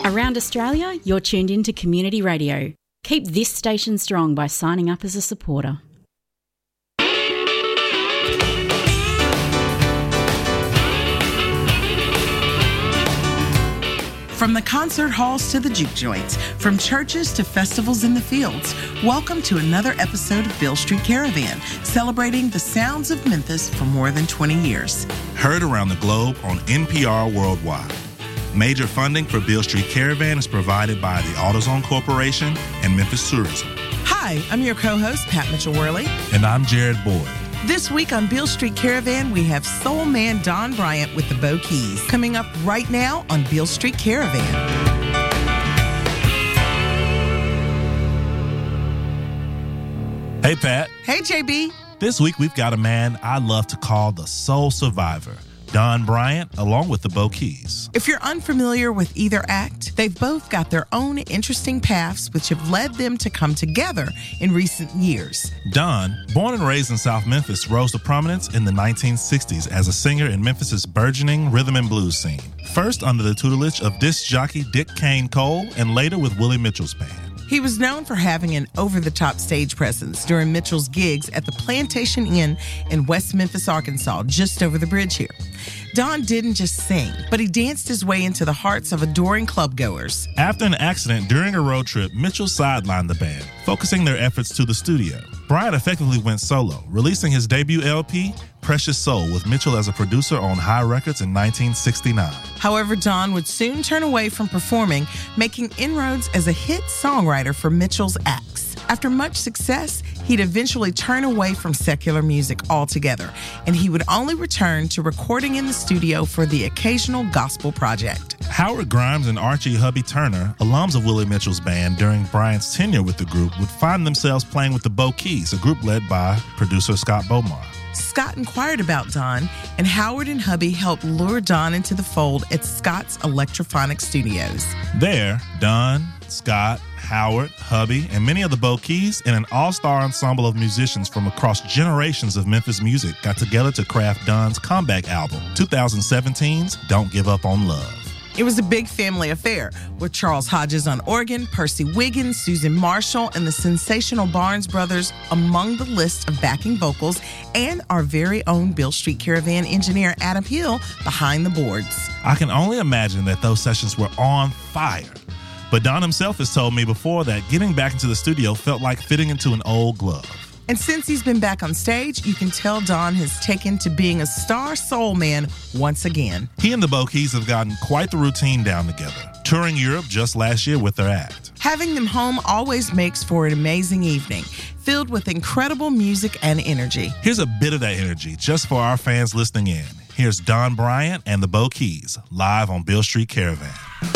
Around Australia, you're tuned into Community Radio. Keep this station strong by signing up as a supporter. From the concert halls to the juke joints, from churches to festivals in the fields, welcome to another episode of Beale Street Caravan, celebrating the sounds of Memphis for more than 20 years. Heard around the globe on NPR Worldwide. Major funding for Beale Street Caravan is provided by the AutoZone Corporation and Memphis Tourism. Hi, I'm your co-host, Pat Mitchell-Worley. And I'm Jared Boyd. This week on Beale Street Caravan, we have soul man Don Bryant with the Bo Keys, coming up right now on Beale Street Caravan. Hey, Pat. Hey, JB. This week we've got a man I love to call the soul survivor, Don Bryant, along with the Bo Keys. If you're unfamiliar with either act, they've both got their own interesting paths which have led them to come together in recent years. Don, born and raised in South Memphis, rose to prominence in the 1960s as a singer in Memphis's burgeoning rhythm and blues scene. First under the tutelage of disc jockey Dick Kane Cole and later with Willie Mitchell's band. He was known for having an over-the-top stage presence during Mitchell's gigs at the Plantation Inn in West Memphis, Arkansas, just over the bridge here. Don didn't just sing, but he danced his way into the hearts of adoring clubgoers. After an accident during a road trip, Mitchell sidelined the band, focusing their efforts to the studio. Bryant effectively went solo, releasing his debut LP, Precious Soul, with Mitchell as a producer on High Records in 1969. However, Don would soon turn away from performing, making inroads as a hit songwriter for Mitchell's acts. After much success, he'd eventually turn away from secular music altogether, and he would only return to recording in the studio for the occasional gospel project. Howard Grimes and Archie Hubby Turner, alums of Willie Mitchell's band during Bryant's tenure with the group, would find themselves playing with the Bo Keys, a group led by producer Scott Bomar. Scott inquired about Don, and Howard and Hubby helped lure Don into the fold at Scott's Electrophonic Studios. There, Don, Scott, Howard, Hubby, and many of the Bo Keys and an all-star ensemble of musicians from across generations of Memphis music got together to craft Don's comeback album, 2017's Don't Give Up on Love. It was a big family affair, with Charles Hodges on organ, Percy Wiggins, Susan Marshall, and the sensational Barnes Brothers among the list of backing vocals, and our very own Beale Street Caravan engineer Adam Hill behind the boards. I can only imagine that those sessions were on fire. But Don himself has told me before that getting back into the studio felt like fitting into an old glove. And since he's been back on stage, you can tell Don has taken to being a star soul man once again. He and the Bo Keys have gotten quite the routine down together, touring Europe just last year with their act. Having them home always makes for an amazing evening, filled with incredible music and energy. Here's a bit of that energy just for our fans listening in. Here's Don Bryant and the Bo Keys, live on Beale Street Caravan.